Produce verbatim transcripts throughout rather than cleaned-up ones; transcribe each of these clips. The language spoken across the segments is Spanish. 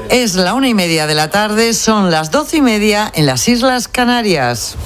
Es la una y media de la tarde, son las doce y media en las Islas Canarias.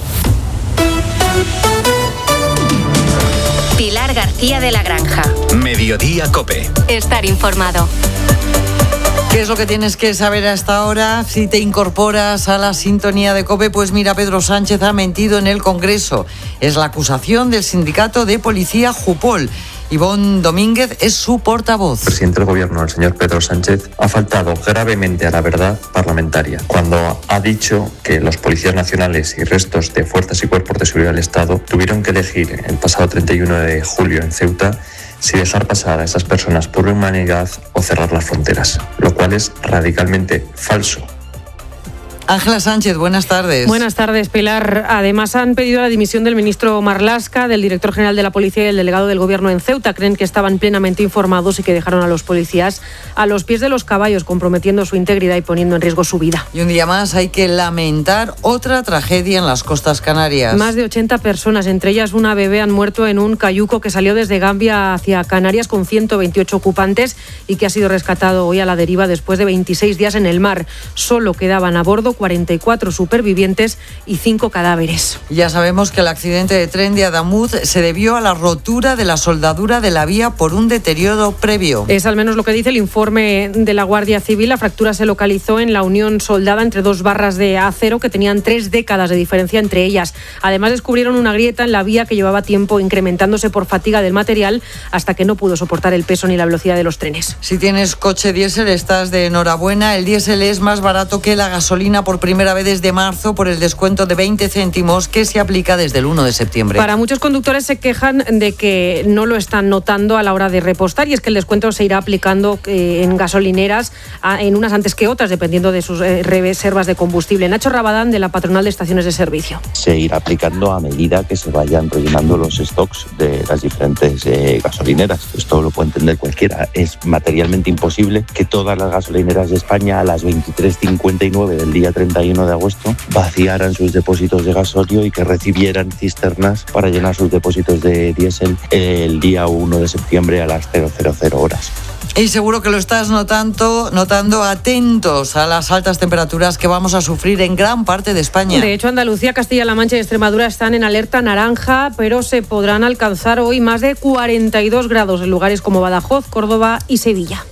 Pilar García de la Granja. Mediodía COPE. Estar informado. ¿Qué es lo que tienes que saber hasta ahora? Si te incorporas a la sintonía de COPE, pues mira, Pedro Sánchez ha mentido en el Congreso. Es la acusación del sindicato de policía Jupol. Ivonne Domínguez es su portavoz. El presidente del Gobierno, el señor Pedro Sánchez, ha faltado gravemente a la verdad parlamentaria cuando ha dicho que los policías nacionales y restos de fuerzas y cuerpos de seguridad del Estado tuvieron que elegir el pasado treinta y uno de julio en Ceuta si dejar pasar a esas personas por humanidad o cerrar las fronteras, lo cual es radicalmente falso. Ángela Sánchez, buenas tardes. Buenas tardes, Pilar. Además, han pedido la dimisión del ministro Marlaska, del director general de la Policía y el delegado del Gobierno en Ceuta. Creen que estaban plenamente informados y que dejaron a los policías a los pies de los caballos, comprometiendo su integridad y poniendo en riesgo su vida. Y un día más hay que lamentar otra tragedia en las costas canarias. Más de ochenta personas, entre ellas una bebé, han muerto en un cayuco que salió desde Gambia hacia Canarias con ciento veintiocho ocupantes y que ha sido rescatado hoy a la deriva después de veintiséis días en el mar. Solo quedaban a bordo cuarenta y cuatro supervivientes y cinco cadáveres. Ya sabemos que el accidente de tren de Adamuz se debió a la rotura de la soldadura de la vía por un deterioro previo. Es al menos lo que dice el informe de la Guardia Civil. La fractura se localizó en la unión soldada entre dos barras de acero que tenían tres décadas de diferencia entre ellas. Además, descubrieron una grieta en la vía que llevaba tiempo incrementándose por fatiga del material hasta que no pudo soportar el peso ni la velocidad de los trenes. Si tienes coche diésel, estás de enhorabuena. El diésel es más barato que la gasolina por primera vez desde marzo por el descuento de veinte céntimos que se aplica desde el uno de septiembre. Para muchos conductores se quejan de que no lo están notando a la hora de repostar, y es que el descuento se irá aplicando eh, en gasolineras, a, en unas antes que otras, dependiendo de sus eh, reservas de combustible. Nacho Rabadán, de la Patronal de Estaciones de Servicio. Se irá aplicando a medida que se vayan rellenando los stocks de las diferentes eh, gasolineras. Esto lo puede entender cualquiera. Es materialmente imposible que todas las gasolineras de España a las veintitrés cincuenta y nueve del día treinta y uno de agosto vaciaran sus depósitos de gasolio y que recibieran cisternas para llenar sus depósitos de diésel el día uno de septiembre a las cero cero cero horas. Y seguro que lo estás notando, notando atentos a las altas temperaturas que vamos a sufrir en gran parte de España. De hecho, Andalucía, Castilla-La Mancha y Extremadura están en alerta naranja, pero se podrán alcanzar hoy más de cuarenta y dos grados en lugares como Badajoz, Córdoba y Sevilla.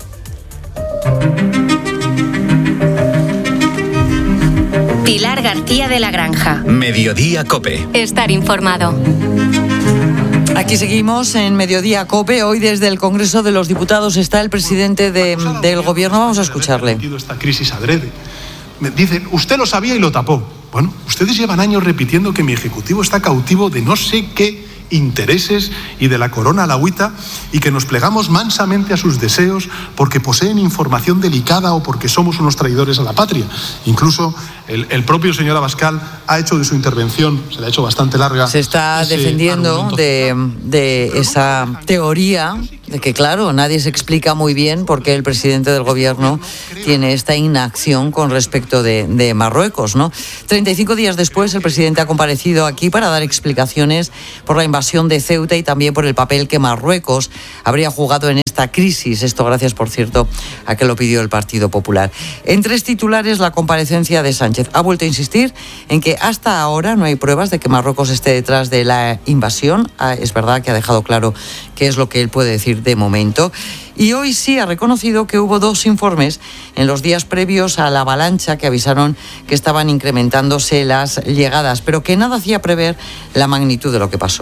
Pilar García de la Granja. Mediodía COPE. Estar informado. Aquí seguimos en Mediodía COPE. Hoy desde el Congreso de los Diputados está el presidente de, del Gobierno. Vamos a escucharle. Esta crisis adrede. Me dicen, usted lo sabía y lo tapó. Bueno, ustedes llevan años repitiendo que mi Ejecutivo está cautivo de no sé qué intereses y de la corona a la agüita, y que nos plegamos mansamente a sus deseos porque poseen información delicada o porque somos unos traidores a la patria. Incluso el, el propio señor Abascal ha hecho de su intervención, se la ha hecho bastante larga. Se está defendiendo de, de esa teoría de que, claro, nadie se explica muy bien por qué el presidente del Gobierno tiene esta inacción con respecto de, de Marruecos, ¿no? treinta y cinco días después, el presidente ha comparecido aquí para dar explicaciones por la invasión de Ceuta y también por el papel que Marruecos habría jugado en esta crisis. Esto gracias, por cierto, a que lo pidió el Partido Popular. En tres titulares, la comparecencia de Sánchez ha vuelto a insistir en que hasta ahora no hay pruebas de que Marruecos esté detrás de la invasión. Ah, es verdad que ha dejado claro qué es lo que él puede decir de momento. Y hoy sí ha reconocido que hubo dos informes en los días previos a la avalancha que avisaron que estaban incrementándose las llegadas, pero que nada hacía prever la magnitud de lo que pasó.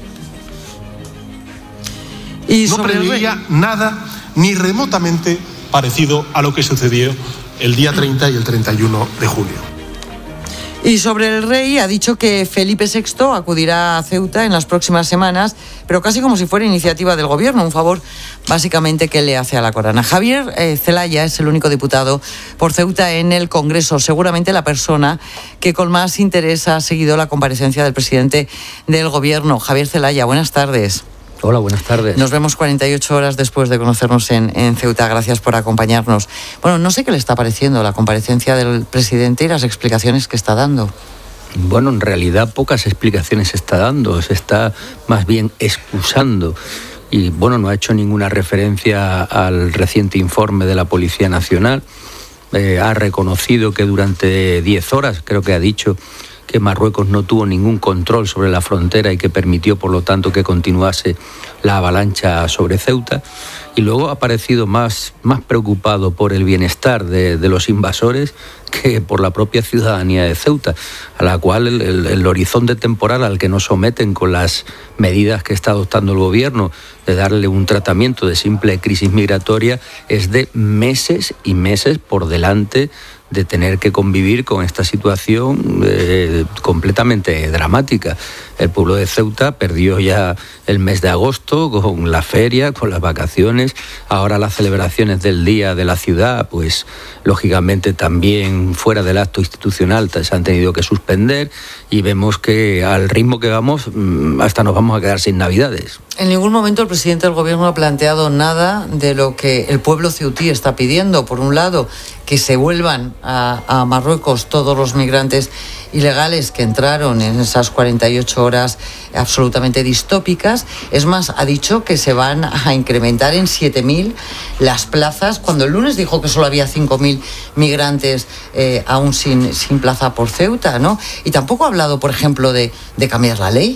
Y no preveía el... nada ni remotamente parecido a lo que sucedió el día treinta y el treinta y uno de julio. Y sobre el rey, ha dicho que Felipe sexto acudirá a Ceuta en las próximas semanas, pero casi como si fuera iniciativa del Gobierno, un favor básicamente que le hace a la corona. Javier eh, Zelaya es el único diputado por Ceuta en el Congreso, seguramente la persona que con más interés ha seguido la comparecencia del presidente del Gobierno. Javier Zelaya, buenas tardes. Hola, buenas tardes. Nos vemos cuarenta y ocho horas después de conocernos en, en Ceuta. Gracias por acompañarnos. Bueno, no sé qué le está pareciendo la comparecencia del presidente y las explicaciones que está dando. Bueno, en realidad pocas explicaciones se está dando, se está más bien excusando. Y bueno, no ha hecho ninguna referencia al reciente informe de la Policía Nacional. eh, ha reconocido que durante diez horas, creo que ha dicho, que Marruecos no tuvo ningún control sobre la frontera y que permitió, por lo tanto, que continuase la avalancha sobre Ceuta. Y luego ha parecido más, más preocupado por el bienestar de, de los invasores que por la propia ciudadanía de Ceuta, a la cual el, el, el horizonte temporal al que nos someten con las medidas que está adoptando el gobierno de darle un tratamiento de simple crisis migratoria es de meses y meses por delante de tener que convivir con esta situación eh, completamente dramática. El pueblo de Ceuta perdió ya el mes de agosto con la feria, con las vacaciones, ahora las celebraciones del Día de la Ciudad, pues lógicamente también fuera del acto institucional se han tenido que suspender y vemos que al ritmo que vamos hasta nos vamos a quedar sin Navidades. En ningún momento el presidente del gobierno ha planteado nada de lo que el pueblo ceutí está pidiendo. Por un lado, que se vuelvan a, a Marruecos todos los migrantes ilegales que entraron en esas cuarenta y ocho horas absolutamente distópicas. Es más, ha dicho que se van a incrementar en siete mil las plazas, cuando el lunes dijo que solo había cinco mil migrantes eh, aún sin, sin plaza por Ceuta, ¿no? Y tampoco ha hablado, por ejemplo, de, de cambiar la ley.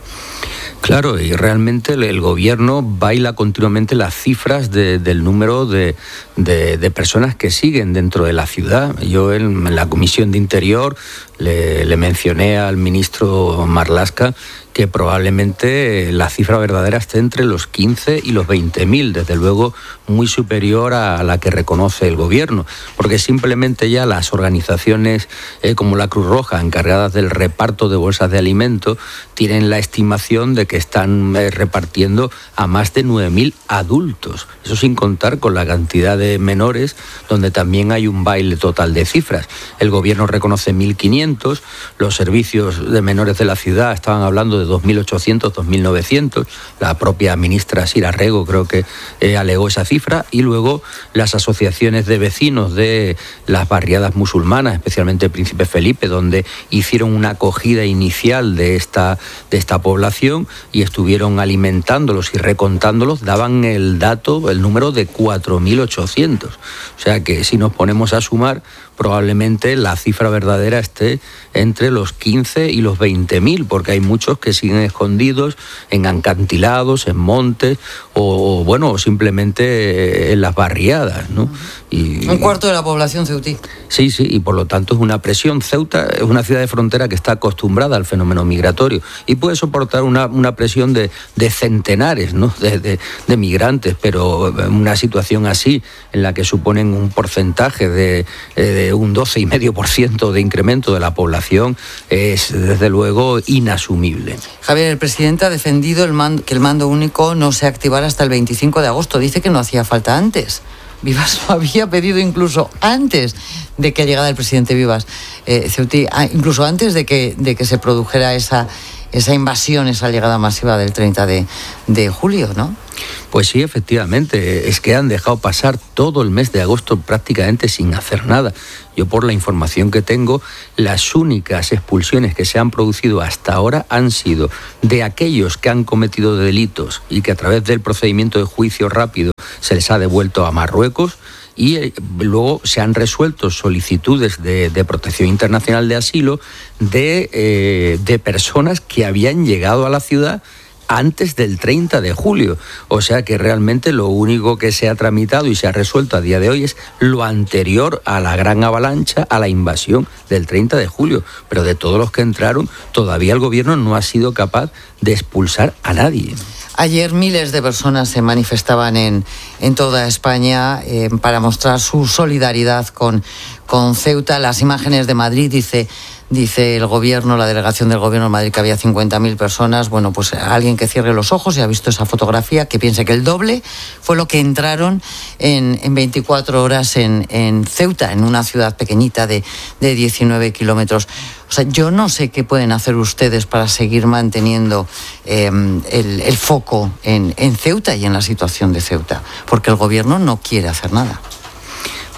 Claro, y realmente el, el gobierno baila continuamente las cifras de, del número de, de, de personas que siguen dentro de la ciudad. Yo en, en la Comisión de Interior le, le mencioné al ministro Marlaska que probablemente la cifra verdadera esté entre los quince y los veinte mil, desde luego muy superior a la que reconoce el gobierno, porque simplemente ya las organizaciones eh, como la Cruz Roja, encargadas del reparto de bolsas de alimentos, tienen la estimación de que están eh, repartiendo a más de nueve mil adultos, eso sin contar con la cantidad de menores, donde también hay un baile total de cifras. El gobierno reconoce mil quinientos, los servicios de menores de la ciudad estaban hablando de dos mil ochocientos, dos mil novecientos, la propia ministra Sira Rego creo que eh, alegó esa cifra, y luego las asociaciones de vecinos de las barriadas musulmanas, especialmente Príncipe Felipe, donde hicieron una acogida inicial de esta, de esta población y estuvieron alimentándolos y recontándolos, daban el dato, el número de cuatro mil ochocientos. O sea que si nos ponemos a sumar, probablemente la cifra verdadera esté entre los quince y los veinte mil, porque hay muchos que siguen escondidos en acantilados, en montes, o, o bueno, simplemente en las barriadas, ¿no? Y, un cuarto de la población ceutí. Sí, sí, y por lo tanto es una presión. Ceuta es una ciudad de frontera que está acostumbrada al fenómeno migratorio y puede soportar una, una presión de, de centenares, ¿no? de, de, de migrantes, pero una situación así, en la que suponen un porcentaje de, de un doce coma cinco por ciento de incremento de la población, es desde luego inasumible. Javier, el presidente ha defendido el mando, que el mando único no se activara hasta el veinticinco de agosto. Dice que no hacía falta antes. Vivas lo había pedido incluso antes de que llegara el presidente Vivas, eh, Ceutí, incluso antes de que, de que se produjera esa, esa invasión, esa llegada masiva del treinta de julio, ¿no? Pues sí, efectivamente, es que han dejado pasar todo el mes de agosto prácticamente sin hacer nada. Yo, por la información que tengo, las únicas expulsiones que se han producido hasta ahora han sido de aquellos que han cometido delitos y que a través del procedimiento de juicio rápido se les ha devuelto a Marruecos, y eh, luego se han resuelto solicitudes de, de protección internacional de asilo de, eh, de personas que habían llegado a la ciudad antes del treinta de julio. O sea que realmente lo único que se ha tramitado y se ha resuelto a día de hoy es lo anterior a la gran avalancha, a la invasión del treinta de julio. Pero de todos los que entraron, todavía el gobierno no ha sido capaz de expulsar a nadie. Ayer miles de personas se manifestaban en, en toda España eh, para mostrar su solidaridad con, con Ceuta. Las imágenes de Madrid, dice, dice el gobierno, la delegación del gobierno de Madrid, que había cincuenta mil personas. Bueno, pues alguien que cierre los ojos y ha visto esa fotografía, que piense que el doble fue lo que entraron en, en veinticuatro horas en, en Ceuta, en una ciudad pequeñita de, de diecinueve kilómetros. O sea, yo no sé qué pueden hacer ustedes para seguir manteniendo eh, el, el foco en, en Ceuta y en la situación de Ceuta, porque el gobierno no quiere hacer nada.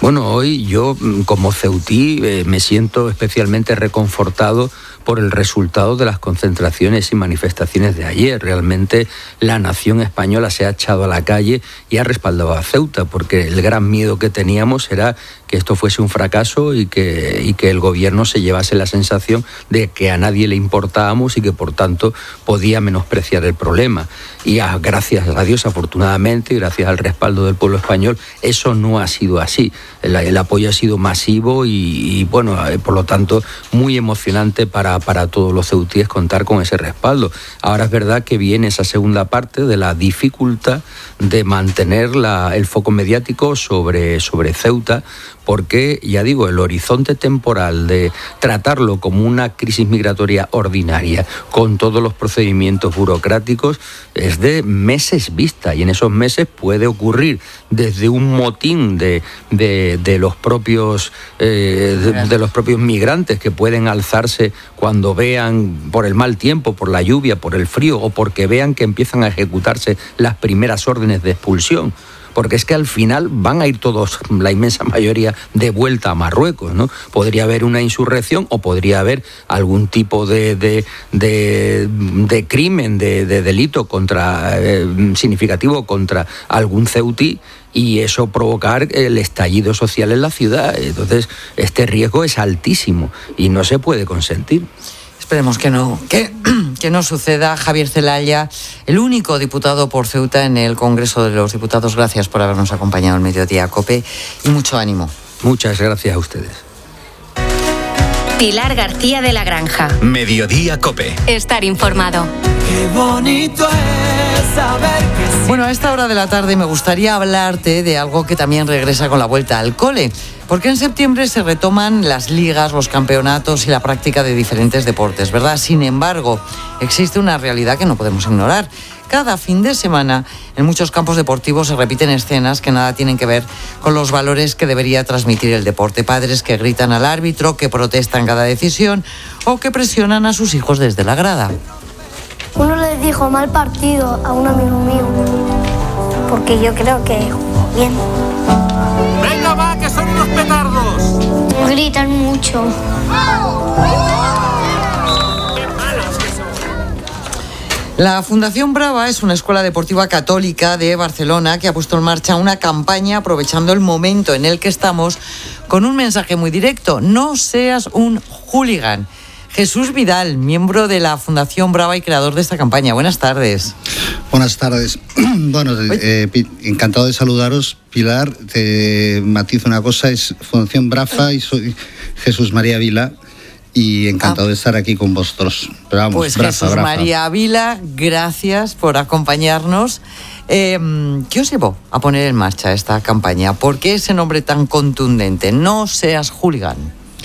Bueno, hoy yo como ceutí eh, me siento especialmente reconfortado por el resultado de las concentraciones y manifestaciones de ayer. Realmente la nación española se ha echado a la calle y ha respaldado a Ceuta, porque el gran miedo que teníamos era que esto fuese un fracaso y que, y que el gobierno se llevase la sensación de que a nadie le importábamos y que por tanto podía menospreciar el problema. Y a, gracias a Dios, afortunadamente, y gracias al respaldo del pueblo español, eso no ha sido así. El, el apoyo ha sido masivo y, y bueno, por lo tanto, muy emocionante para, para todos los ceutíes contar con ese respaldo. Ahora es verdad que viene esa segunda parte de la dificultad de mantener la, el foco mediático sobre, sobre Ceuta, porque, ya digo, el horizonte temporal de tratarlo como una crisis migratoria ordinaria, con todos los procedimientos burocráticos, es de meses vista, y en esos meses puede ocurrir desde un motín de, de, de, los, propios, eh, de, de los propios migrantes que pueden alzarse cuando vean, por el mal tiempo, por la lluvia, por el frío, o porque vean que empiezan a ejecutarse las primeras órdenes de expulsión. Porque es que al final van a ir todos, la inmensa mayoría, de vuelta a Marruecos, ¿no? Podría haber una insurrección o podría haber algún tipo de, de, de, de crimen, de, de delito contra eh, significativo contra algún ceutí, y eso provocar el estallido social en la ciudad. Entonces, este riesgo es altísimo y no se puede consentir. Esperemos que no, que, que no suceda. Javier Zelaya, el único diputado por Ceuta en el Congreso de los Diputados, gracias por habernos acompañado en Mediodía Cope y mucho ánimo. Muchas gracias a ustedes. Pilar García de la Granja. Mediodía Cope. Estar informado. Qué bonito es saber que sí. Bueno, a esta hora de la tarde me gustaría hablarte de algo que también regresa con la vuelta al cole, porque en septiembre se retoman las ligas, los campeonatos y la práctica de diferentes deportes, ¿verdad? Sin embargo, existe una realidad que no podemos ignorar. Cada fin de semana, en muchos campos deportivos se repiten escenas que nada tienen que ver con los valores que debería transmitir el deporte. Padres que gritan al árbitro, que protestan cada decisión o que presionan a sus hijos desde la grada. Uno le dijo mal partido a un amigo mío, porque yo creo que jugó bien. ¡Venga, va, que son unos petardos! Gritan mucho. La Fundación Brava es una escuela deportiva católica de Barcelona que ha puesto en marcha una campaña aprovechando el momento en el que estamos con un mensaje muy directo: no seas un hooligan. Jesús Vidal, miembro de la Fundación Brava y creador de esta campaña. Buenas tardes. Buenas tardes. Bueno, eh, encantado de saludaros. Pilar, te matizo una cosa, es Fundación Brava y soy Jesús María Vila. Y encantado ah. de estar aquí con vosotros. Pero vamos, pues braza, Jesús braza. María Vila, gracias por acompañarnos. Eh, ¿Qué os llevó a poner en marcha esta campaña? ¿Por qué ese nombre tan contundente? No seas hooligan.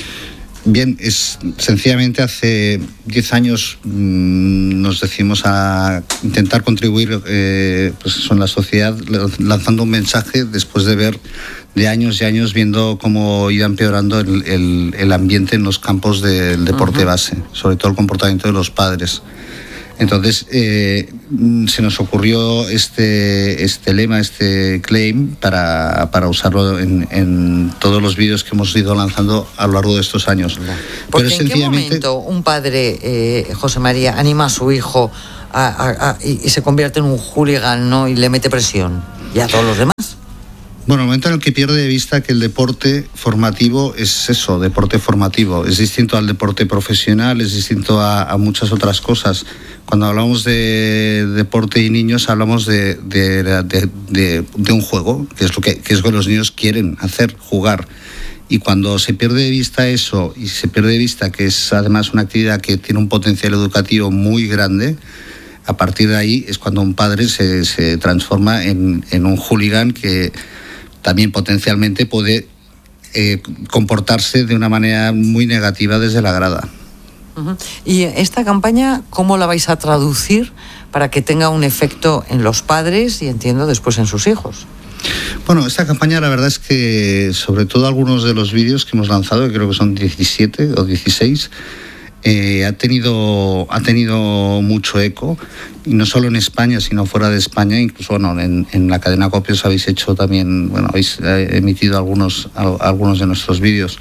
Bien, es sencillamente hace diez años mmm, nos decidimos a intentar contribuir eh, pues eso, en la sociedad, lanzando un mensaje después de ver de años y años viendo cómo iba empeorando el, el, el ambiente en los campos del deporte uh-huh. base, sobre todo el comportamiento de los padres. Entonces eh, se nos ocurrió este, este lema, este claim, para, para usarlo en, en todos los vídeos que hemos ido lanzando a lo largo de estos años. Porque Pero ¿en sencillamente... qué momento un padre, eh, José María, anima a su hijo a, a, a, y, y se convierte en un hooligan, ¿no? Y le mete presión? ¿Y a todos los demás? Bueno, el momento en el que pierde de vista que el deporte formativo es eso, deporte formativo. Es distinto al deporte profesional, es distinto a, a muchas otras cosas. Cuando hablamos de deporte y niños, hablamos de, de, de, de, de un juego, que es, lo que, que es lo que los niños quieren hacer, jugar. Y cuando se pierde de vista eso, y se pierde de vista que es además una actividad que tiene un potencial educativo muy grande, a partir de ahí es cuando un padre se, se transforma en, en un hooligan que también potencialmente puede eh, comportarse de una manera muy negativa desde la grada. Uh-huh. ¿Y esta campaña cómo la vais a traducir para que tenga un efecto en los padres y, entiendo, después en sus hijos? Bueno, esta campaña la verdad es que sobre todo algunos de los vídeos que hemos lanzado, que creo que son diecisiete o dieciséis, eh, ha tenido ha tenido mucho eco, y no solo en España, sino fuera de España. Incluso bueno, en, en la cadena COPE os habéis hecho también, bueno, habéis emitido algunos, algunos de nuestros vídeos.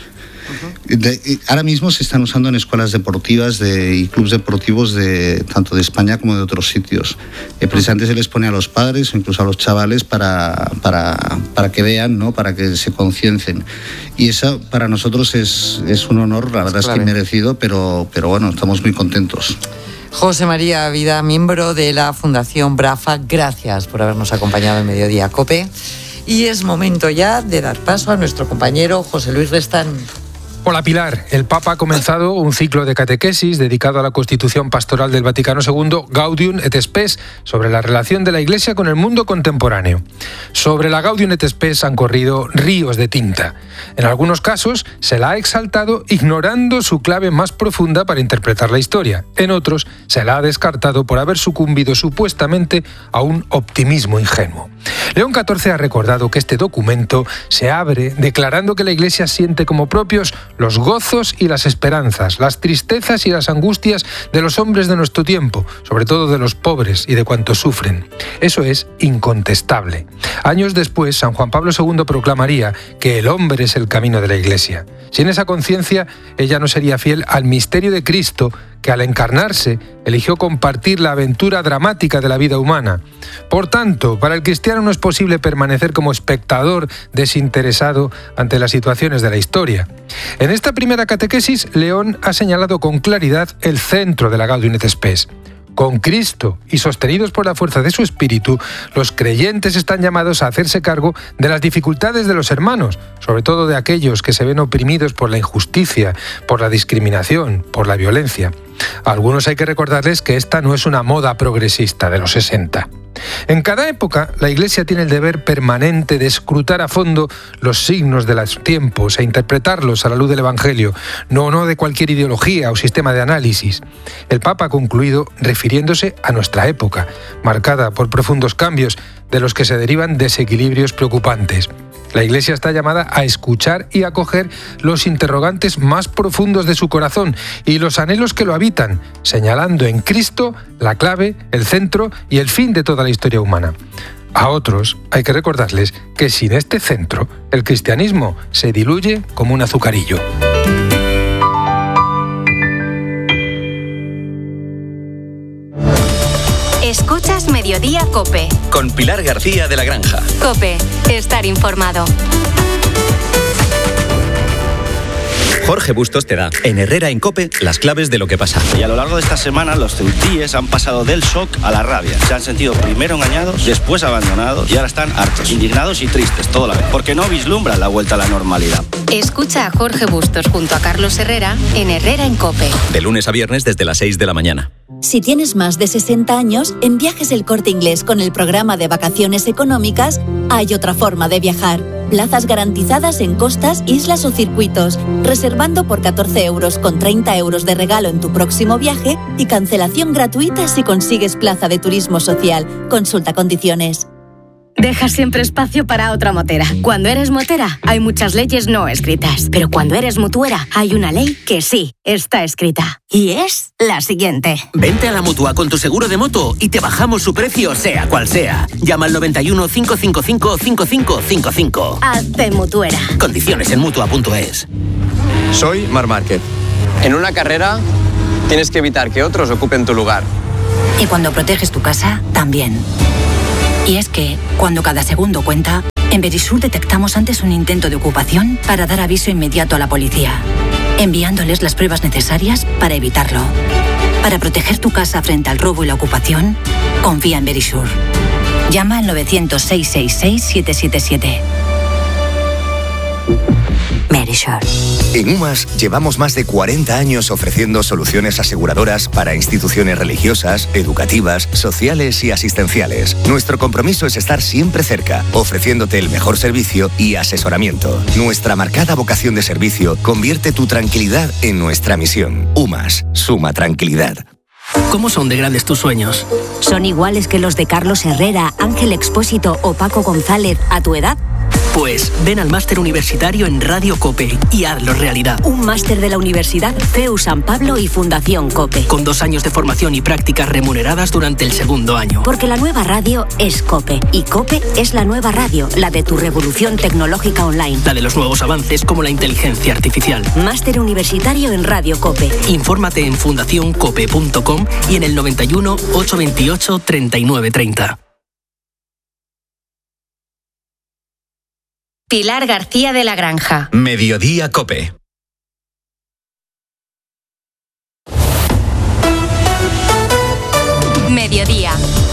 De, ahora mismo se están usando en escuelas deportivas de, y clubes deportivos de tanto de España como de otros sitios. Eh, precisamente se les pone a los padres o incluso a los chavales para, para, para que vean, ¿no? Para que se conciencien. Y eso para nosotros es, es un honor, la verdad es, es que merecido, pero, pero bueno, estamos muy contentos. José María Vida, miembro de la Fundación BRAFA, gracias por habernos acompañado en Mediodía COPE. Y es momento ya de dar paso a nuestro compañero José Luis Restán. Hola Pilar, el Papa ha comenzado un ciclo de catequesis dedicado a la Constitución Pastoral del Vaticano segundo, Gaudium et Spes, sobre la relación de la Iglesia con el mundo contemporáneo. Sobre la Gaudium et Spes han corrido ríos de tinta. En algunos casos se la ha exaltado ignorando su clave más profunda para interpretar la historia. En otros se la ha descartado por haber sucumbido supuestamente a un optimismo ingenuo. León catorce ha recordado que este documento se abre declarando que la Iglesia siente como propios los gozos y las esperanzas, las tristezas y las angustias de los hombres de nuestro tiempo, sobre todo de los pobres y de cuantos sufren. Eso es incontestable. Años después, San Juan Pablo segundo proclamaría que el hombre es el camino de la Iglesia. Sin esa conciencia, ella no sería fiel al misterio de Cristo, que al encarnarse eligió compartir la aventura dramática de la vida humana. Por tanto, para el cristiano no es posible permanecer como espectador desinteresado ante las situaciones de la historia. En esta primera catequesis, León ha señalado con claridad el centro de la Gaudium et Spes. Con Cristo y sostenidos por la fuerza de su espíritu, los creyentes están llamados a hacerse cargo de las dificultades de los hermanos, sobre todo de aquellos que se ven oprimidos por la injusticia, por la discriminación, por la violencia. A algunos hay que recordarles que esta no es una moda progresista de los sesenta. En cada época, la Iglesia tiene el deber permanente de escrutar a fondo los signos de los tiempos e interpretarlos a la luz del Evangelio, no, no de cualquier ideología o sistema de análisis. El Papa ha concluido refiriéndose a nuestra época, marcada por profundos cambios de los que se derivan desequilibrios preocupantes. La Iglesia está llamada a escuchar y acoger los interrogantes más profundos de su corazón y los anhelos que lo habitan, señalando en Cristo la clave, el centro y el fin de toda la historia humana. A otros hay que recordarles que sin este centro, el cristianismo se diluye como un azucarillo. Escuchas Mediodía COPE. Con Pilar García de la Granja. COPE, estar informado. Jorge Bustos te da, en Herrera en COPE, las claves de lo que pasa. Y a lo largo de esta semana, los ceutíes han pasado del shock a la rabia. Se han sentido primero engañados, después abandonados y ahora están hartos, indignados y tristes, todo a la vez, porque no vislumbran la vuelta a la normalidad. Escucha a Jorge Bustos junto a Carlos Herrera en Herrera en COPE. De lunes a viernes desde las seis de la mañana. Si tienes más de sesenta años, en Viajes El Corte Inglés con el programa de vacaciones económicas, hay otra forma de viajar. Plazas garantizadas en costas, islas o circuitos, reservando por catorce euros con treinta euros de regalo en tu próximo viaje y cancelación gratuita si consigues plaza de turismo social. Consulta condiciones. Deja siempre espacio para otra motera. Cuando eres motera, hay muchas leyes no escritas. Pero cuando eres mutuera, hay una ley que sí está escrita. Y es la siguiente. Vente a la Mutua con tu seguro de moto y te bajamos su precio, sea cual sea. Llama al noventa y uno, cinco cinco cinco, cinco cinco cinco cinco. Hazte mutuera. Condiciones en mutua punto es. Soy Marc Márquez. En una carrera tienes que evitar que otros ocupen tu lugar. Y cuando proteges tu casa, también. Y es que, cuando cada segundo cuenta, en Verisur detectamos antes un intento de ocupación para dar aviso inmediato a la policía, enviándoles las pruebas necesarias para evitarlo. Para proteger tu casa frente al robo y la ocupación, confía en Verisur. Llama al novecientos, seiscientos sesenta y seis, siete siete siete. Verisur. En UMAS llevamos más de cuarenta años ofreciendo soluciones aseguradoras para instituciones religiosas, educativas, sociales y asistenciales. Nuestro compromiso es estar siempre cerca, ofreciéndote el mejor servicio y asesoramiento. Nuestra marcada vocación de servicio convierte tu tranquilidad en nuestra misión. UMAS, suma tranquilidad. ¿Cómo son de grandes tus sueños? ¿Son iguales que los de Carlos Herrera, Ángel Expósito o Paco González a tu edad? Pues ven al máster universitario en Radio COPE y hazlo realidad. Un máster de la Universidad C E U San Pablo y Fundación COPE. Con dos años de formación y prácticas remuneradas durante el segundo año. Porque la nueva radio es COPE. Y COPE es la nueva radio, la de tu revolución tecnológica online. La de los nuevos avances como la inteligencia artificial. Máster universitario en Radio COPE. Infórmate en fundación cope punto com y en el noventa y uno, ochocientos veintiocho, treinta y nueve treinta. Pilar García de la Granja. Mediodía COPE. Mediodía.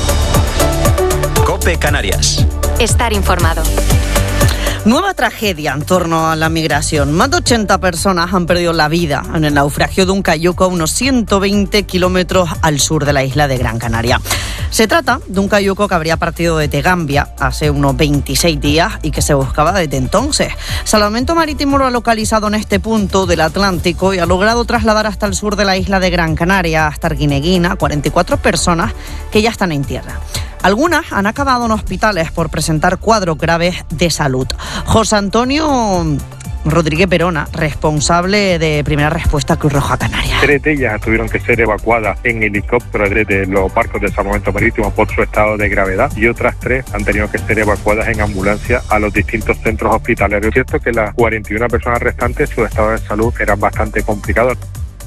COPE Canarias. Estar informado. Nueva tragedia en torno a la migración. Más de ochenta personas han perdido la vida en el naufragio de un cayuco a unos ciento veinte kilómetros al sur de la isla de Gran Canaria. Se trata de un cayuco que habría partido de Tegambia hace unos veintiséis días y que se buscaba desde entonces. Salvamento Marítimo lo ha localizado en este punto del Atlántico y ha logrado trasladar hasta el sur de la isla de Gran Canaria, hasta Arguineguina, cuarenta y cuatro personas que ya están en tierra. Algunas han acabado en hospitales por presentar cuadros graves de salud. José Antonio Rodríguez Perona, responsable de Primera Respuesta Cruz Roja Canaria. Tres de ellas tuvieron que ser evacuadas en helicóptero de los barcos de salvamento marítimo por su estado de gravedad y otras tres han tenido que ser evacuadas en ambulancia a los distintos centros hospitalarios. Es cierto que las cuarenta y una personas restantes, su estado de salud era bastante complicado.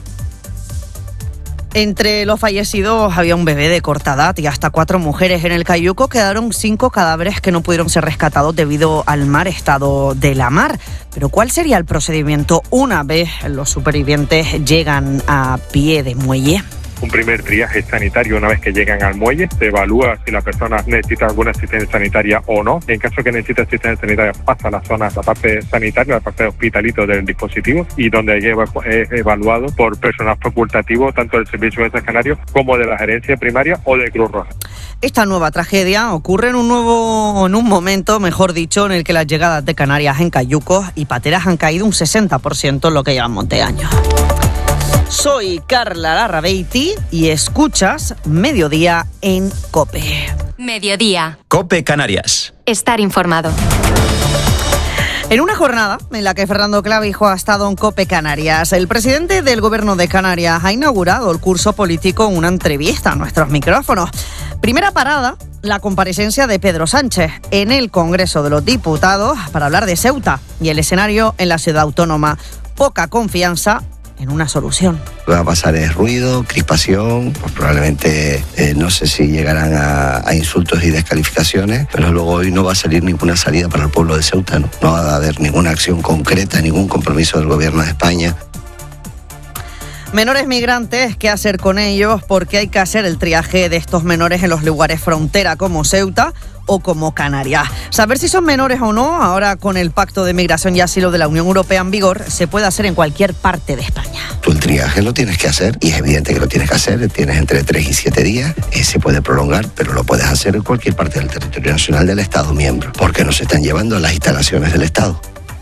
Entre los fallecidos había un bebé de corta edad y hasta cuatro mujeres. En el cayuco quedaron cinco cadáveres que no pudieron ser rescatados debido al mal estado de la mar. Pero ¿cuál sería el procedimiento una vez los supervivientes llegan a pie de muelle? Un primer triaje sanitario una vez que llegan al muelle, se evalúa si la persona necesita alguna asistencia sanitaria o no. En caso que necesite asistencia sanitaria pasa a la zona, la parte sanitaria, la parte de hospitalito del dispositivo y donde es evaluado por personal facultativo tanto del Servicio de Canarios como de la gerencia primaria o de Cruz Roja. Esta nueva tragedia ocurre en un nuevo, en un momento, mejor dicho, en el que las llegadas de Canarias en cayucos y pateras han caído un sesenta por ciento en lo que llevamos de años. Soy Carla Larrabeiti y escuchas Mediodía en COPE. Mediodía. COPE Canarias. Estar informado. En una jornada en la que Fernando Clavijo ha estado en COPE Canarias, el presidente del Gobierno de Canarias ha inaugurado el curso político en una entrevista a nuestros micrófonos. Primera parada, la comparecencia de Pedro Sánchez en el Congreso de los Diputados para hablar de Ceuta y el escenario en la ciudad autónoma. Poca confianza en una solución. Lo que va a pasar es ruido, crispación, pues probablemente eh, no sé si llegarán a, a insultos y descalificaciones, pero luego hoy no va a salir ninguna salida para el pueblo de Ceuta, ¿no? No va a haber ninguna acción concreta, ningún compromiso del Gobierno de España. Menores migrantes, ¿qué hacer con ellos? Porque hay que hacer el triaje de estos menores en los lugares frontera como Ceuta o como Canarias. Saber si son menores o no, ahora con el Pacto de Migración y Asilo de la Unión Europea en vigor, se puede hacer en cualquier parte de España. Tú el triaje lo tienes que hacer y es evidente que lo tienes que hacer. Tienes entre tres y siete días, eh, se puede prolongar, pero lo puedes hacer en cualquier parte del territorio nacional del Estado miembro, porque nos están llevando a las instalaciones del Estado.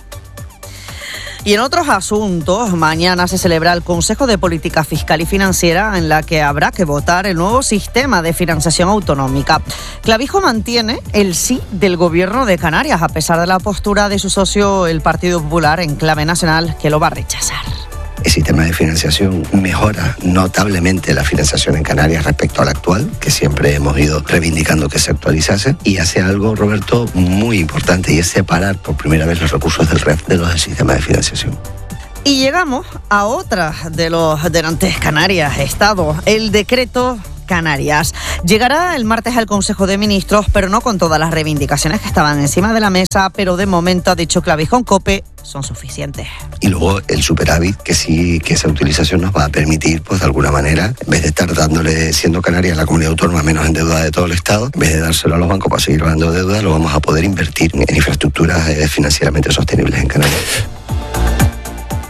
Y en otros asuntos, mañana se celebra el Consejo de Política Fiscal y Financiera en la que habrá que votar el nuevo sistema de financiación autonómica. Clavijo mantiene el sí del Gobierno de Canarias, a pesar de la postura de su socio, el Partido Popular, en clave nacional, que lo va a rechazar. El sistema de financiación mejora notablemente la financiación en Canarias respecto a la actual, que siempre hemos ido reivindicando que se actualizase, y hace algo, Roberto, muy importante, y es separar por primera vez los recursos del R E F de los del sistema de financiación. Y llegamos a otra de los de antes Canarias, Estado, el decreto Canarias. Llegará el martes al Consejo de Ministros, pero no con todas las reivindicaciones que estaban encima de la mesa, pero de momento, ha dicho Clavijo en COPE, son suficientes. Y luego el superávit, que sí, que esa utilización nos va a permitir, pues de alguna manera, en vez de estar dándole, siendo Canarias la comunidad autónoma menos endeudada de todo el Estado, en vez de dárselo a los bancos para seguir dando deuda, lo vamos a poder invertir en infraestructuras financieramente sostenibles en Canarias.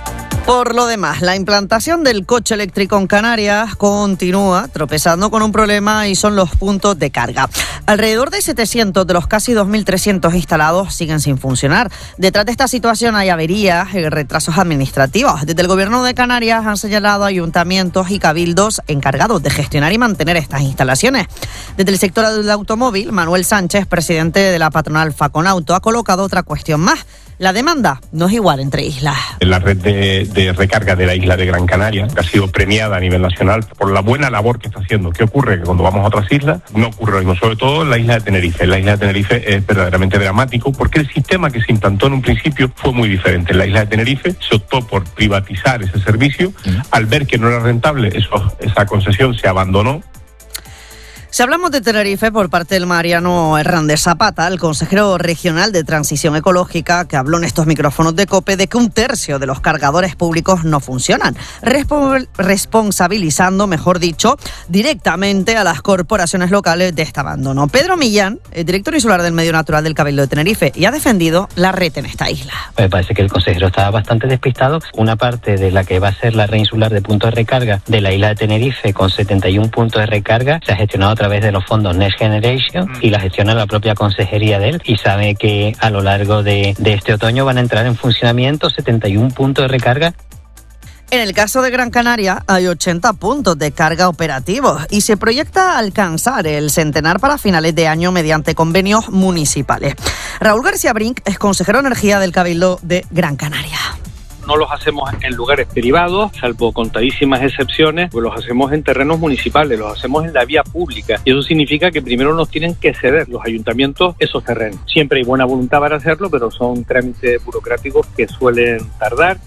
Por lo demás, la implantación del coche eléctrico en Canarias continúa tropezando con un problema y son los puntos de carga. Alrededor de setecientos de los casi dos mil trescientos instalados siguen sin funcionar. Detrás de esta situación hay averías y retrasos administrativos. Desde el Gobierno de Canarias han señalado ayuntamientos y cabildos encargados de gestionar y mantener estas instalaciones. Desde el sector del automóvil, Manuel Sánchez, presidente de la patronal Faconauto, ha colocado otra cuestión más. La demanda no es igual entre islas. La red de, de recarga de la isla de Gran Canaria ha sido premiada a nivel nacional por la buena labor que está haciendo. ¿Qué ocurre? Que cuando vamos a otras islas no ocurre lo mismo, sobre todo en la isla de Tenerife. La isla de Tenerife es verdaderamente dramático porque el sistema que se implantó en un principio fue muy diferente. En la isla de Tenerife se optó por privatizar ese servicio. Mm. Al ver que no era rentable, eso, esa concesión se abandonó. Si hablamos de Tenerife por parte del Mariano Hernández Zapata, el consejero regional de Transición Ecológica, que habló en estos micrófonos de COPE de que un tercio de los cargadores públicos no funcionan, respo- responsabilizando, mejor dicho, directamente a las corporaciones locales de este abandono. Pedro Millán, el director insular del Medio Natural del Cabildo de Tenerife, y ha defendido la red en esta isla. Me parece que el consejero estaba bastante despistado. Una parte de la que va a ser la red insular de puntos de recarga de la isla de Tenerife, con setenta y uno puntos de recarga, se ha gestionado a través de los fondos Next Generation y la gestiona la propia consejería de él, y sabe que a lo largo de, de este otoño van a entrar en funcionamiento setenta y uno puntos de recarga. En el caso de Gran Canaria hay ochenta puntos de carga operativos y se proyecta alcanzar el centenar para finales de año mediante convenios municipales. Raúl García Brink es consejero de Energía del Cabildo de Gran Canaria. No los hacemos en lugares privados, salvo contadísimas excepciones, pues los hacemos en terrenos municipales, los hacemos en la vía pública. Y eso significa que primero nos tienen que ceder los ayuntamientos esos terrenos. Siempre hay buena voluntad para hacerlo, pero son trámites burocráticos que suelen tardar.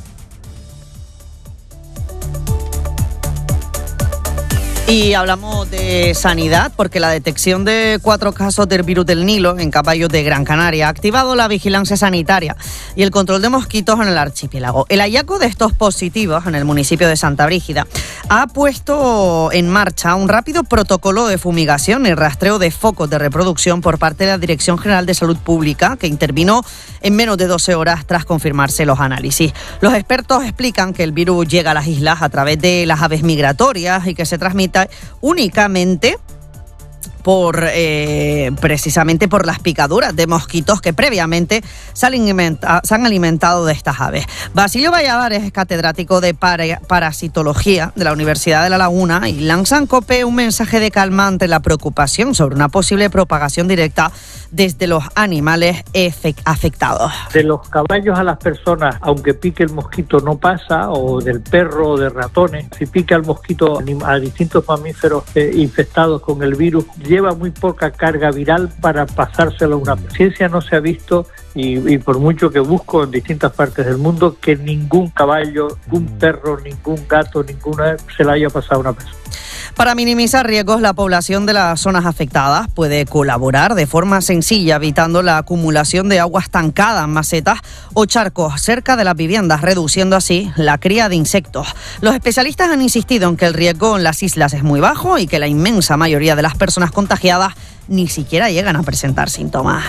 Y hablamos de sanidad porque la detección de cuatro casos del virus del Nilo en caballos de Gran Canaria ha activado la vigilancia sanitaria y el control de mosquitos en el archipiélago. El hallazgo de estos positivos en el municipio de Santa Brígida ha puesto en marcha un rápido protocolo de fumigación y rastreo de focos de reproducción por parte de la Dirección General de Salud Pública, que intervino en menos de doce horas tras confirmarse los análisis. Los expertos explican que el virus llega a las islas a través de las aves migratorias y que se transmite únicamente por eh, precisamente por las picaduras de mosquitos que previamente se, alimenta, se han alimentado de estas aves. Basilio Valladares es catedrático de para, parasitología de la Universidad de La Laguna y lanza en COPE un mensaje de calma ante la preocupación sobre una posible propagación directa desde los animales afectados. De los caballos a las personas, aunque pique el mosquito no pasa, o del perro o de ratones, si pica el mosquito a distintos mamíferos eh, infectados con el virus, lleva muy poca carga viral para pasárselo a una persona. Ciencia no se ha visto, y, y por mucho que busco en distintas partes del mundo, que ningún caballo, ningún perro, ningún gato, ninguna se la haya pasado a una persona. Para minimizar riesgos, la población de las zonas afectadas puede colaborar de forma sencilla, evitando la acumulación de agua estancada en macetas o charcos cerca de las viviendas, reduciendo así la cría de insectos. Los especialistas han insistido en que el riesgo en las islas es muy bajo y que la inmensa mayoría de las personas contagiadas ni siquiera llegan a presentar síntomas.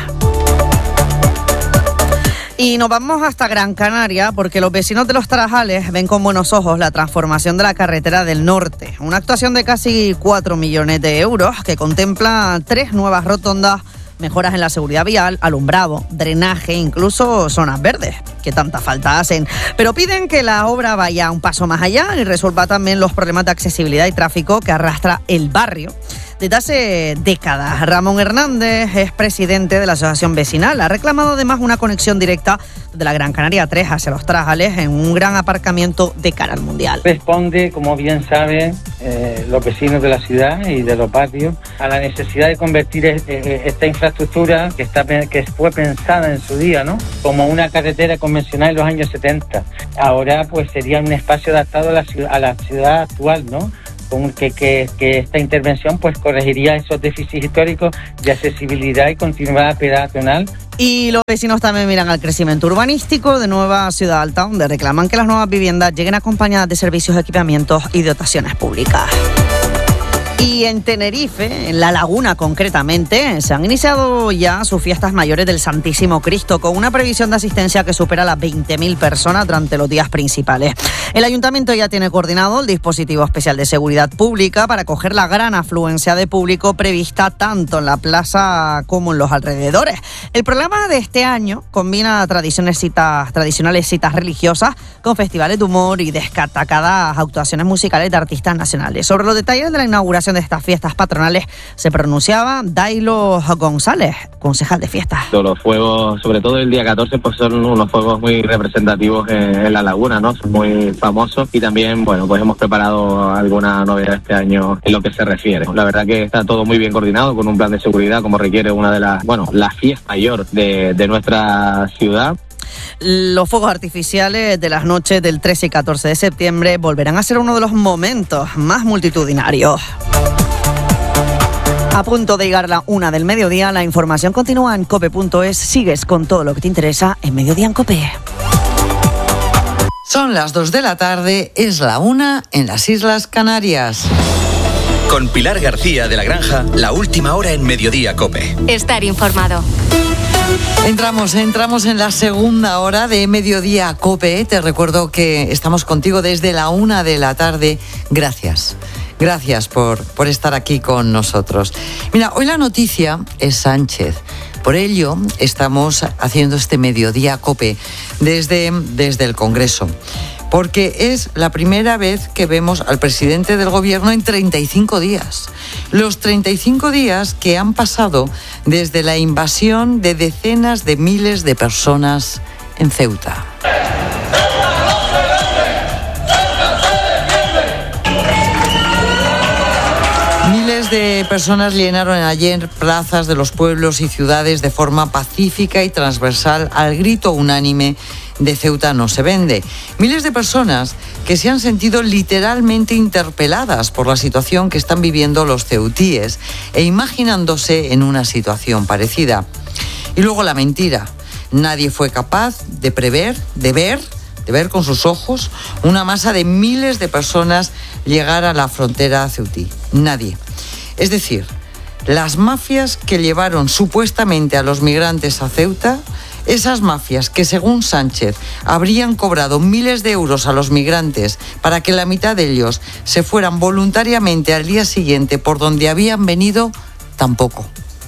Y nos vamos hasta Gran Canaria porque los vecinos de Los Tarajales ven con buenos ojos la transformación de la carretera del norte. Una actuación de casi cuatro millones de euros que contempla tres nuevas rotondas, mejoras en la seguridad vial, alumbrado, drenaje, incluso zonas verdes, que tanta falta hacen. Pero piden que la obra vaya un paso más allá y resuelva también los problemas de accesibilidad y tráfico que arrastra el barrio desde hace décadas. Ramón Hernández es presidente de la asociación vecinal. Ha reclamado además una conexión directa de la Gran Canaria tres hacia Los Tarajales en un gran aparcamiento de cara al Mundial. Responde, como bien saben eh, los vecinos de la ciudad y de los barrios, a la necesidad de convertir eh, esta infraestructura que, está, que fue pensada en su día, ¿no?, como una carretera convencional en los años setenta. Ahora pues sería un espacio adaptado a la ciudad, a la ciudad actual, ¿no?, con que, que, que esta intervención pues corregiría esos déficits históricos de accesibilidad y continuidad peatonal. Y los vecinos también miran al crecimiento urbanístico de Nueva Ciudad Alta, donde reclaman que las nuevas viviendas lleguen acompañadas de servicios, equipamientos y dotaciones públicas. Y en Tenerife, en La Laguna concretamente, se han iniciado ya sus fiestas mayores del Santísimo Cristo, con una previsión de asistencia que supera las veinte mil personas durante los días principales. El ayuntamiento ya tiene coordinado el dispositivo especial de seguridad pública para acoger la gran afluencia de público prevista tanto en la plaza como en los alrededores. El programa de este año combina tradiciones citas, tradicionales citas religiosas con festivales de humor y destacadas actuaciones musicales de artistas nacionales. Sobre los detalles de la inauguración de estas fiestas patronales se pronunciaba Dailo González, concejal de fiestas. Los fuegos, sobre todo el día catorce, pues son unos fuegos muy representativos en, en La Laguna, ¿no? Son muy famosos y también, bueno, pues hemos preparado alguna novedad este año en lo que se refiere. La verdad que está todo muy bien coordinado con un plan de seguridad como requiere una de las, bueno, la fiesta mayor de, de nuestra ciudad. Los fuegos artificiales de las noches del trece y catorce de septiembre volverán a ser uno de los momentos más multitudinarios. A punto de llegar la una del mediodía, la información continúa en cope punto es. Sigues con todo lo que te interesa en Mediodía en COPE. Son las dos de la tarde, es la una en las Islas Canarias. Con Pilar García de la Granja, la última hora en Mediodía COPE. Estar informado. Entramos, entramos en la segunda hora de Mediodía COPE. Te recuerdo que estamos contigo desde la una de la tarde. Gracias. Gracias por, por estar aquí con nosotros. Mira, hoy la noticia es Sánchez. Por ello, estamos haciendo este Mediodía COPE desde, desde el Congreso. Porque es la primera vez que vemos al presidente del gobierno en treinta y cinco días. Los treinta y cinco días que han pasado desde la invasión de decenas de miles de personas en Ceuta. Miles de personas llenaron ayer plazas de los pueblos y ciudades de forma pacífica y transversal al grito unánime de Ceuta no se vende. Miles de personas que se han sentido literalmente interpeladas por la situación que están viviendo los ceutíes e imaginándose en una situación parecida. Y luego la mentira. Nadie fue capaz de prever, de ver, de ver con sus ojos una masa de miles de personas llegar a la frontera ceutí. Nadie. Es decir, las mafias que llevaron supuestamente a los migrantes a Ceuta, esas mafias que, según Sánchez, habrían cobrado miles de euros a los migrantes para que la mitad de ellos se fueran voluntariamente al día siguiente por donde habían venido, tampoco.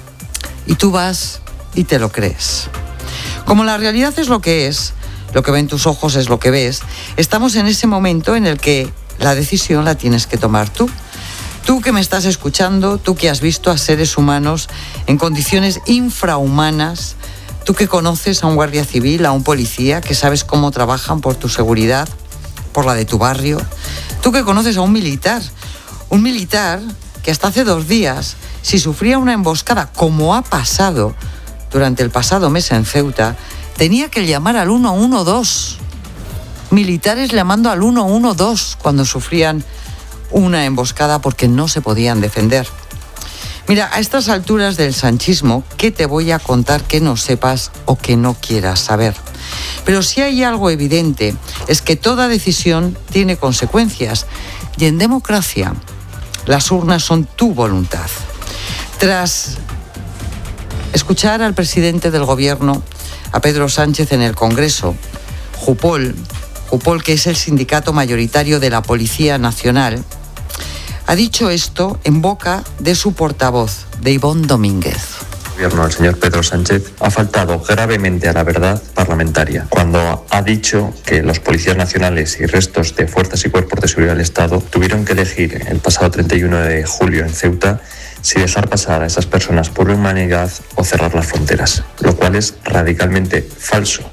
Y tú vas y te lo crees. Como la realidad es lo que es, lo que ven tus ojos es lo que ves, estamos en ese momento en el que la decisión la tienes que tomar tú. Tú que me estás escuchando, tú que has visto a seres humanos en condiciones infrahumanas, tú que conoces a un guardia civil, a un policía, que sabes cómo trabajan por tu seguridad, por la de tu barrio, tú que conoces a un militar, un militar que hasta hace dos días, si sufría una emboscada, como ha pasado durante el pasado mes en Ceuta, tenía que llamar al uno uno dos. Militares llamando al uno uno dos cuando sufrían una emboscada porque no se podían defender. Mira, a estas alturas del sanchismo, ¿qué te voy a contar que no sepas o que no quieras saber? Pero si hay algo evidente, es que toda decisión tiene consecuencias. Y en democracia, las urnas son tu voluntad. Tras escuchar al presidente del gobierno, a Pedro Sánchez, en el Congreso, Jupol, Jupol, que es el sindicato mayoritario de la Policía Nacional, ha dicho esto en boca de su portavoz, de Ivonne Domínguez. El gobierno del señor Pedro Sánchez ha faltado gravemente a la verdad parlamentaria cuando ha dicho que los policías nacionales y restos de fuerzas y cuerpos de seguridad del Estado tuvieron que elegir el pasado treinta y uno de julio en Ceuta si dejar pasar a esas personas por humanidad o cerrar las fronteras, lo cual es radicalmente falso.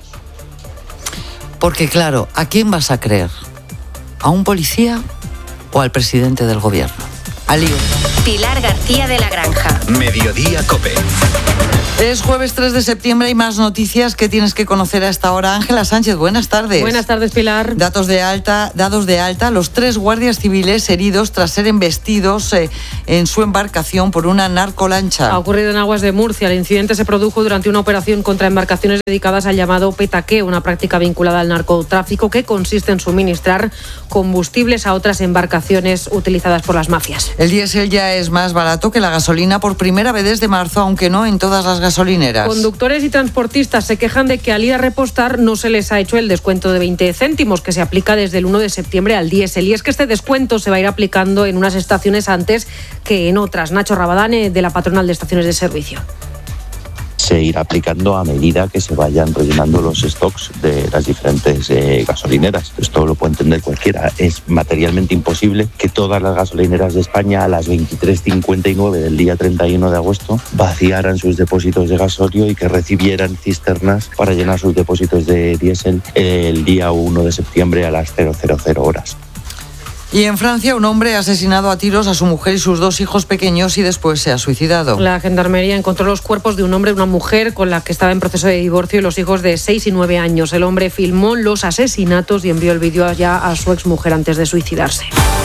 Porque claro, ¿a quién vas a creer? ¿A un policía o al presidente del gobierno? Al lío. Pilar García de la Granja. Mediodía COPE. Es jueves tres de septiembre y más noticias que tienes que conocer a esta hora. Ángela Sánchez, buenas tardes. Buenas tardes, Pilar. Datos de alta, dados de alta, los tres guardias civiles heridos tras ser embestidos eh, en su embarcación por una narcolancha. Ha ocurrido en aguas de Murcia. El incidente se produjo durante una operación contra embarcaciones dedicadas al llamado petaqueo, una práctica vinculada al narcotráfico que consiste en suministrar combustibles a otras embarcaciones utilizadas por las mafias. El diésel ya es más barato que la gasolina por primera vez desde marzo, aunque no en todas las gasolineras. Conductores y transportistas se quejan de que al ir a repostar no se les ha hecho el descuento de veinte céntimos que se aplica desde el uno de septiembre al diésel. Y es que este descuento se va a ir aplicando en unas estaciones antes que en otras. Nacho Rabadán, de la Patronal de Estaciones de Servicio. Se irá aplicando a medida que se vayan rellenando los stocks de las diferentes eh, gasolineras. Esto lo puede entender cualquiera. Es materialmente imposible que todas las gasolineras de España a las veintitrés cincuenta y nueve del día treinta y uno de agosto vaciaran sus depósitos de gasolio y que recibieran cisternas para llenar sus depósitos de diésel el día uno de septiembre a las cero cero cero horas. Y en Francia, un hombre ha asesinado a tiros a su mujer y sus dos hijos pequeños y después se ha suicidado. La Gendarmería encontró los cuerpos de un hombre y una mujer con la que estaba en proceso de divorcio y los hijos de seis y nueve años. El hombre filmó los asesinatos y envió el vídeo ya a su exmujer antes de suicidarse.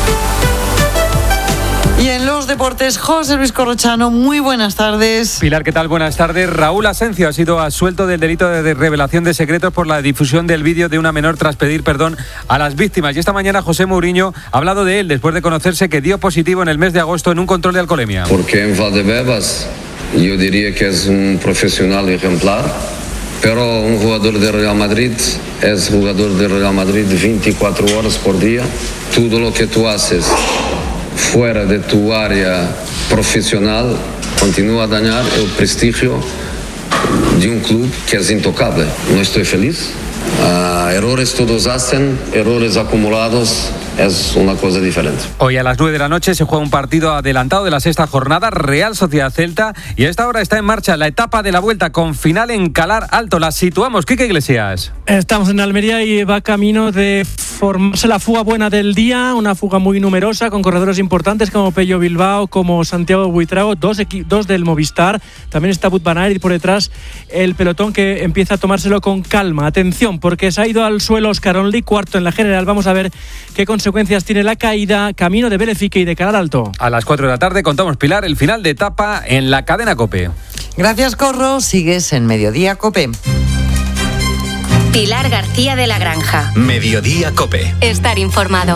Y en los deportes, José Luis Corrochano, muy buenas tardes. Pilar, ¿qué tal? Buenas tardes. Raúl Asencio ha sido absuelto del delito de revelación de secretos por la difusión del vídeo de una menor tras pedir perdón a las víctimas. Y esta mañana José Mourinho ha hablado de él después de conocerse que dio positivo en el mes de agosto en un control de alcoholemia. Porque en Valdebebas yo diría que es un profesional ejemplar, pero un jugador de Real Madrid es jugador de Real Madrid veinticuatro horas por día. Todo lo que tú haces fuera de tu área profesional continúa a dañar el prestigio de un club que es intocable. No estoy feliz. Uh, errores todos hacen, errores acumulados es una cosa diferente. Hoy a las nueve de la noche se juega un partido adelantado de la sexta jornada, Real Sociedad Celta, y a esta hora está en marcha la etapa de la vuelta con final en Calar Alto. La situamos, Quique Iglesias. Estamos en Almería y va camino de formarse la fuga buena del día, una fuga muy numerosa con corredores importantes como Pello Bilbao, como Santiago Buitrago, dos, equi- dos del Movistar, también está Wout van Aert y por detrás el pelotón que empieza a tomárselo con calma. Atención, porque se ha ido al suelo Oscar Only, cuarto en la general. Vamos a ver qué consecuencias tiene la caída, camino de Belefique y de Calar Alto. A las cuatro de la tarde contamos, Pilar, el final de etapa en la cadena COPE. Gracias, Corro. Sigues en Mediodía COPE. Pilar García de la Granja. Mediodía COPE. Estar informado.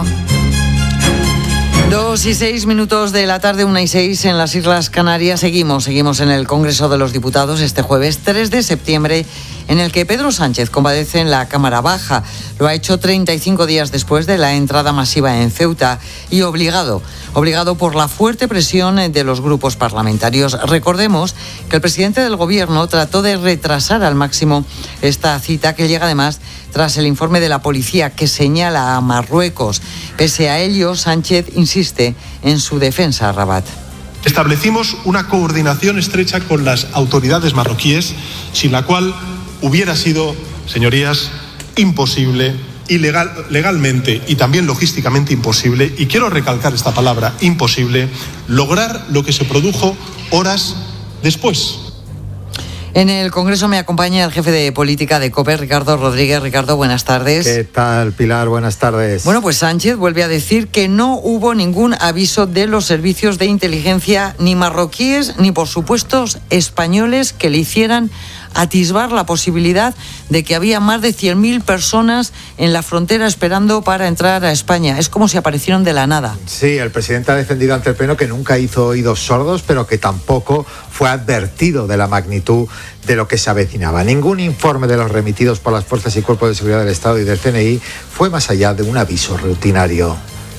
Dos y seis minutos de la tarde, una y seis en las Islas Canarias. Seguimos, seguimos en el Congreso de los Diputados este jueves tres de septiembre, en el que Pedro Sánchez comparece en la Cámara Baja. Lo ha hecho treinta y cinco días después de la entrada masiva en Ceuta y obligado, obligado por la fuerte presión de los grupos parlamentarios. Recordemos que el presidente del Gobierno trató de retrasar al máximo esta cita, que llega además tras el informe de la policía que señala a Marruecos. Pese a ello, Sánchez insiste en su defensa a Rabat. Establecimos una coordinación estrecha con las autoridades marroquíes, sin la cual hubiera sido, señorías, imposible, ilegal, legalmente y también logísticamente imposible, y quiero recalcar esta palabra, imposible, lograr lo que se produjo horas después. En el Congreso me acompaña el jefe de política de COPE, Ricardo Rodríguez. Ricardo, buenas tardes. ¿Qué tal, Pilar? Buenas tardes. Bueno, pues Sánchez vuelve a decir que no hubo ningún aviso de los servicios de inteligencia, ni marroquíes, ni por supuestos españoles, que le hicieran atisbar la posibilidad de que había más de cien mil personas en la frontera esperando para entrar a España. Es como si aparecieron de la nada. Sí, el presidente ha defendido ante el Pleno que nunca hizo oídos sordos, pero que tampoco fue advertido de la magnitud de lo que se avecinaba. Ningún informe de los remitidos por las fuerzas y cuerpos de seguridad del Estado y del C N I fue más allá de un aviso rutinario.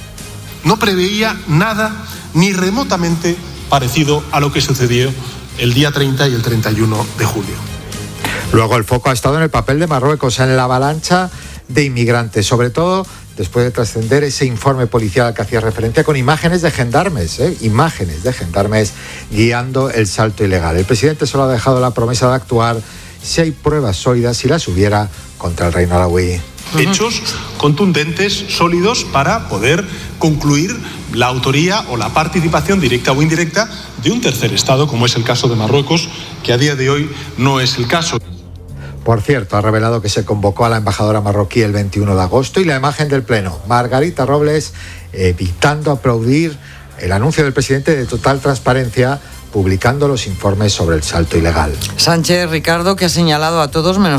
No preveía nada ni remotamente parecido a lo que sucedió el día treinta y el treinta y uno de julio. Luego el foco ha estado en el papel de Marruecos, en la avalancha de inmigrantes, sobre todo después de trascender ese informe policial al que hacía referencia, con imágenes de gendarmes, ¿eh? imágenes de gendarmes guiando el salto ilegal. El presidente solo ha dejado la promesa de actuar si hay pruebas sólidas, si las hubiera, contra el reino alauí. Hechos contundentes, sólidos, para poder concluir la autoría o la participación directa o indirecta de un tercer Estado, como es el caso de Marruecos, que a día de hoy no es el caso. Por cierto, ha revelado que se convocó a la embajadora marroquí el veintiuno de agosto y la imagen del Pleno, Margarita Robles evitando aplaudir el anuncio del presidente de total transparencia, publicando los informes sobre el salto ilegal. Sánchez, Ricardo, que ha señalado a todos menos